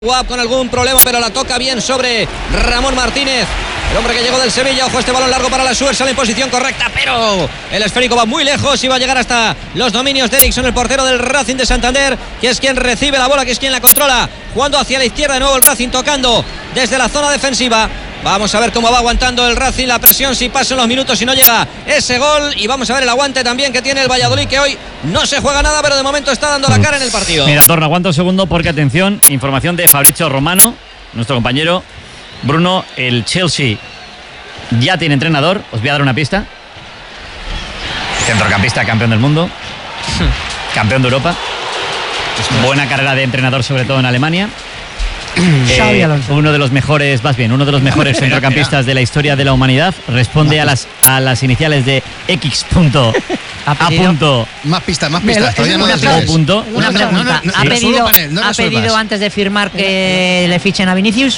Guap con algún problema, pero la toca bien sobre Ramón Martínez, el hombre que llegó del Sevilla. Ojo, este balón largo para la Suer, sale en posición correcta, pero el esférico va muy lejos y va a llegar hasta los dominios de Eriksson, el portero del Racing de Santander, que es quien recibe la bola, que es quien la controla, jugando hacia la izquierda de nuevo el Racing, tocando desde la zona defensiva. Vamos a ver cómo va aguantando el Racing, la presión, si pasan los minutos, si no llega ese gol. Y vamos a ver el aguante también que tiene el Valladolid, que hoy no se juega nada, pero de momento está dando la cara en el partido. Mira, Torna, aguanta un segundo porque, atención, información de Fabrizio Romano, nuestro compañero. Bruno, el Chelsea ya tiene entrenador. Os voy a dar una pista. Centrocampista, campeón del mundo, campeón de Europa, buena carrera de entrenador, sobre todo en Alemania. Uno de los mejores, uno de los mejores centrocampistas de la historia de la humanidad. Responde a las iniciales de X. Más pistas. Todavía no una pregunta. ¿Ha pedido antes de firmar que le fichen a Vinicius?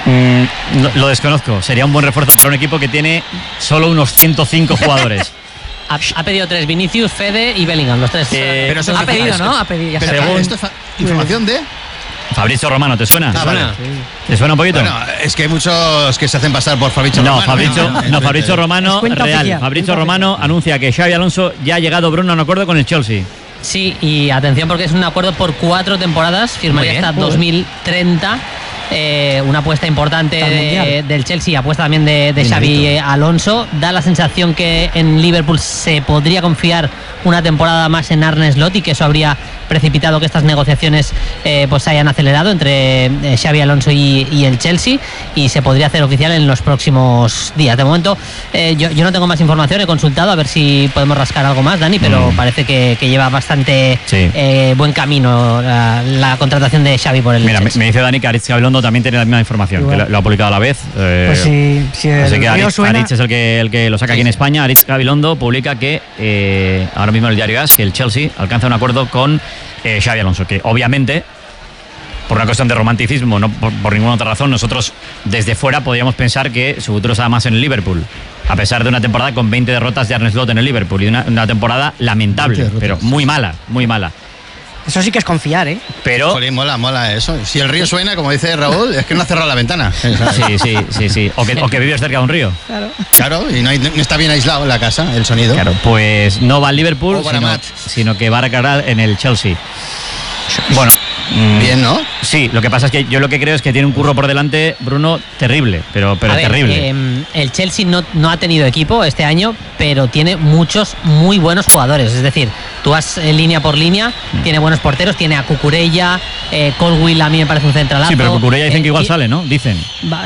Lo desconozco. Sería un buen refuerzo para un equipo que tiene solo unos 105 jugadores. Ha pedido 3, Vinicius, Fede y Bellingham, los 3. Pero eso ha pedido, ¿no? Ha pedido. ¿Esto es información de...? Fabrizio Romano, ¿te suena? Vale. ¿Te suena un poquito? Bueno, es que hay muchos que se hacen pasar por Fabrizio Romano. Fabrizio Romano, real. Oficial. Fabrizio Romano anuncia que Xabi Alonso ya ha llegado, Bruno, a un acuerdo con el Chelsea. Sí, y atención porque es un acuerdo por 4 temporadas, firmaría hasta 2030. Una apuesta importante del Chelsea, apuesta también de Xabi Alonso. Da la sensación que en Liverpool se podría confiar una temporada más en Arne Slot y que eso habría precipitado que estas negociaciones pues se hayan acelerado entre Xabi Alonso y el Chelsea, y se podría hacer oficial en los próximos días. De momento yo no tengo más información, he consultado a ver si podemos rascar algo más, Dani, pero parece que lleva bastante buen camino la contratación de Xabi por el Chelsea. Me dice Dani que Aritz Gabilondo también tiene la misma información, que lo ha publicado a la vez. Pues si así que Aritz es el que lo saca aquí en España. Aritz Gabilondo publica que ahora mismo en el diario AS que el Chelsea alcanza un acuerdo con Xabi Alonso, que obviamente, por una cuestión de romanticismo, no por ninguna otra razón, nosotros desde fuera podríamos pensar que su futuro estaba más en el Liverpool, a pesar de una temporada con 20 derrotas de Arne Slot en el Liverpool y una temporada lamentable, pero muy mala. Eso sí que es confiar, ¿eh? Pero Jolín, mola eso. Si el río suena, como dice Raúl, es que no ha cerrado la ventana. Sí. O que vives cerca de un río. Claro, y no está bien aislado en la casa el sonido. Claro, pues no va al Liverpool, sino que va a recargar en el Chelsea. Bueno, bien, ¿no? Sí, lo que pasa es que yo lo que creo es que tiene un curro por delante, Bruno, terrible, pero terrible. El Chelsea no ha tenido equipo este año, pero tiene muchos muy buenos jugadores. Es decir, tú vas línea por línea, tiene buenos porteros, tiene a Cucurella, Colwill a mí me parece un centralazo. Sí, pero Cucurella dicen que igual sale, ¿no? Dicen.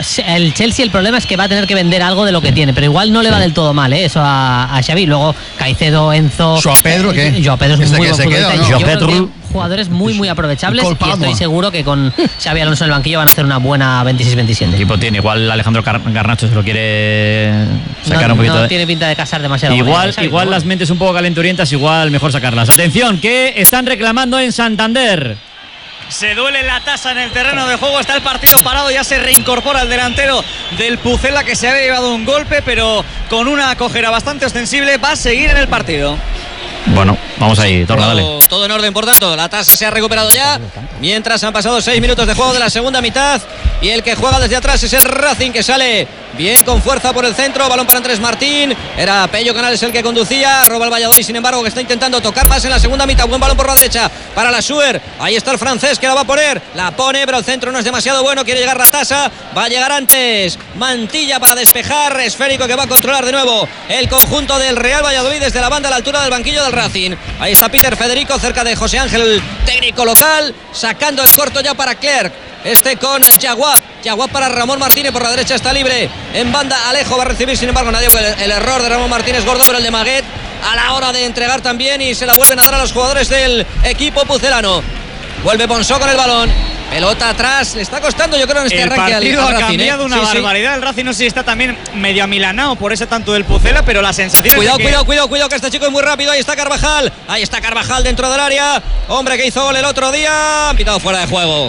El Chelsea, el problema es que va a tener que vender algo de lo que tiene, pero igual no le va del todo mal, eso a Xavi. Luego Caicedo, Enzo... ¿Joao Pedro qué? Joao Pedro es muy buen futbolista. ¿no? Yo creo que jugadores muy aprovechables, y estoy seguro que con Xabi Alonso en el banquillo van a hacer una buena 26-27. El equipo tiene, igual Alejandro Garnacho se lo quiere sacar un poquito. No tiene pinta de casar demasiado. Igual las mentes un poco calenturientas, igual mejor sacarlas. Atención, que están reclamando en Santander. Se duele la tasa en el terreno de juego, está el partido parado, ya se reincorpora el delantero del Pucela, que se había llevado un golpe, pero con una cojera bastante ostensible va a seguir en el partido. Bueno, vamos ahí, Torna, dale. Todo en orden, por tanto, la tasa se ha recuperado ya, mientras han pasado 6 minutos de juego de la segunda mitad, y el que juega desde atrás es el Racing, que sale bien con fuerza por el centro, balón para Andrés Martín, era Pello Canales el que conducía, roba el Valladolid, sin embargo, que está intentando tocar más en la segunda mitad, buen balón por la derecha para la Suer, ahí está el francés que la va a poner, la pone, pero el centro no es demasiado bueno, quiere llegar la tasa, va a llegar antes Mantilla para despejar, esférico que va a controlar de nuevo el conjunto del Real Valladolid desde la banda a la altura del banquillo del Racing. Ahí está Peter Federico cerca de José Ángel, el técnico local, sacando el corto ya para Clerc. Con Yaguap para Ramón Martínez, por la derecha está libre, en banda Alejo va a recibir, sin embargo nadie, el error de Ramón Martínez gordo, pero el de Maguet a la hora de entregar también, y se la vuelven a dar a los jugadores del equipo pucelano. Vuelve Ponsó con el balón, pelota atrás, le está costando, yo creo, en este arranque al Racing. El partido ha cambiado una barbaridad. El Racing no sé si está también medio amilanado por ese tanto del Pucela, pero la sensación cuidado, que este chico es muy rápido. Ahí está Carvajal dentro del área, hombre que hizo gol el otro día, han pitado fuera de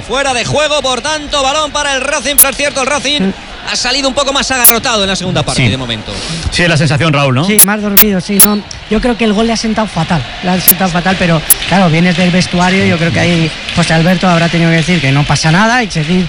juego, por tanto balón para el Racing, pero es cierto, el Racing ha salido un poco más agarrotado en la segunda parte de momento. Sí, es la sensación, Raúl, ¿no? Sí, más dormido, sí, no. Yo creo que el gol le ha sentado fatal, pero claro, vienes del vestuario, yo creo que ahí José Alberto habrá tenido que decir que no pasa nada y seguir